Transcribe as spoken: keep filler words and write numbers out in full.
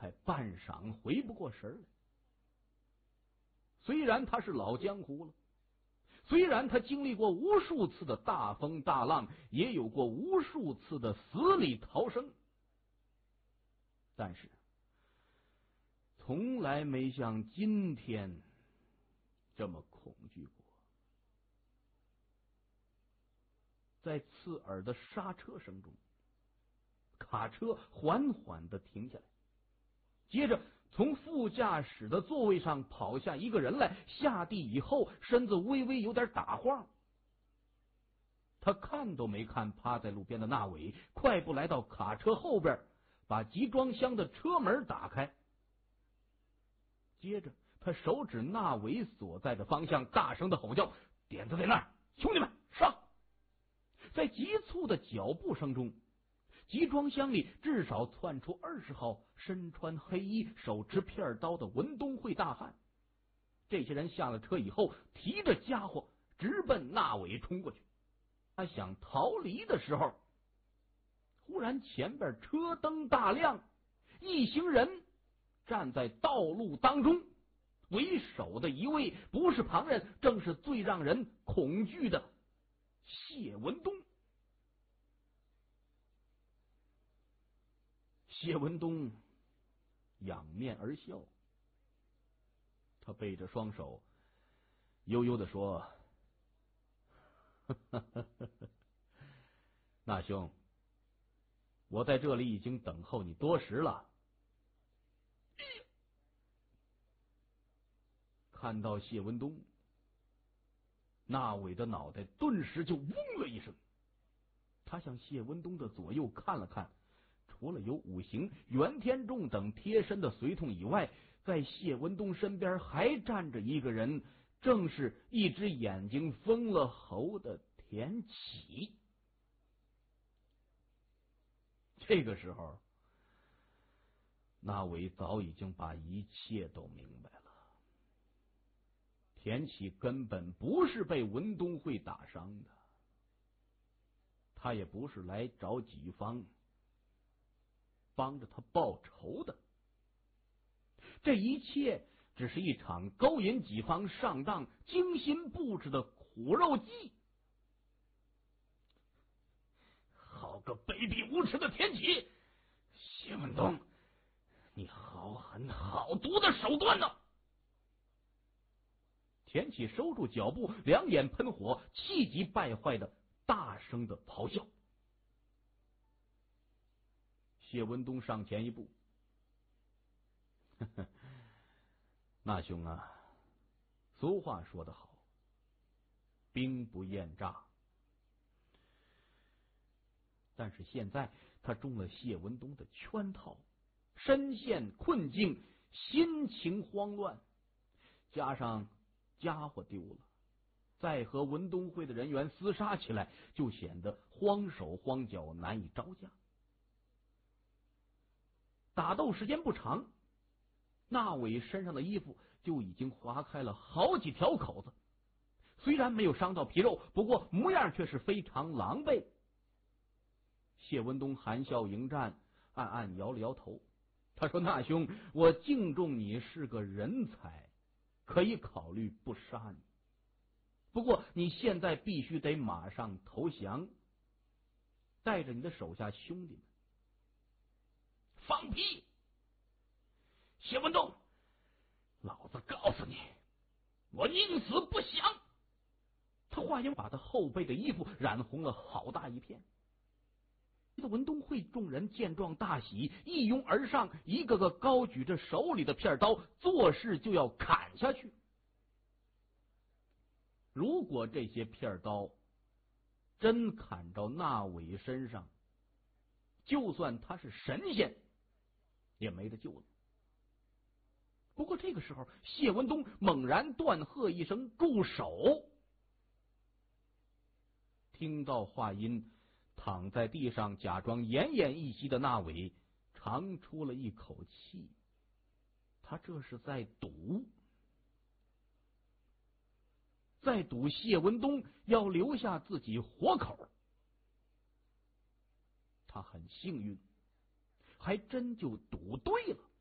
还半晌回不过神来。虽然他是老江湖了，虽然他经历过无数次的大风大浪，也有过无数次的死里逃生，但是从来没像今天这么恐惧过。在刺耳的刹车声中，卡车缓缓地停下来，接着从副驾驶的座位上跑下一个人来，下地以后身子微微有点打晃。他看都没看趴在路边的那伟，快步来到卡车后边，把集装箱的车门打开，接着他手指那伟所在的方向，大声的吼叫：点子在那儿，兄弟们上！在急促的脚步声中，集装箱里至少窜出二十号身穿黑衣、手持片刀的文东会大汉。这些人下了车以后，提着家伙直奔那伟冲过去。他想逃离的时候，忽然前边车灯大亮，一行人站在道路当中，为首的一位不是旁人，正是最让人恐惧的谢文东。谢文东仰面而笑，他背着双手悠悠地说：呵呵呵呵，那兄，我在这里已经等候你多时了。看到谢文东，那伟的脑袋顿时就嗡了一声。他向谢文东的左右看了看，除了有五行、袁天仲等贴身的随从以外，在谢文东身边还站着一个人，正是一只眼睛封了喉的田启。这个时候，那伟早已经把一切都明白了。田启根本不是被文东会打伤的，他也不是来找己方帮着他报仇的，这一切只是一场勾引己方上当、精心布置的苦肉计。好个卑鄙无耻的田启！谢文东，你好狠好毒的手段呢！田启收住脚步，两眼喷火，气急败坏的大声的咆哮。谢文东上前一步：呵呵，那兄啊，俗话说得好，兵不厌诈。但是现在他中了谢文东的圈套，身陷困境，心情慌乱，加上家伙丢了，再和文东会的人员厮杀起来，就显得慌手慌脚，难以招架。打斗时间不长，那伟身上的衣服就已经划开了好几条口子，虽然没有伤到皮肉，不过模样却是非常狼狈。谢文东含笑迎战，暗暗摇了摇头。他说：那兄，我敬重你是个人才，可以考虑不杀你，不过你现在必须得马上投降，带着你的手下兄弟们。放屁！谢文东，老子告诉你，我宁死不降！他话音把他后背的衣服染红了好大一片。文东会众人见状大喜，一拥而上，一个个高举着手里的片刀，作势就要砍下去。如果这些片刀真砍到那伟身上，就算他是神仙也没得救了。不过这个时候，谢文东猛然断喝一声：住手！听到话音，躺在地上假装奄奄一息的那伟长出了一口气，他这是在赌，在赌谢文东要留下自己活口。他很幸运，还真就赌对了。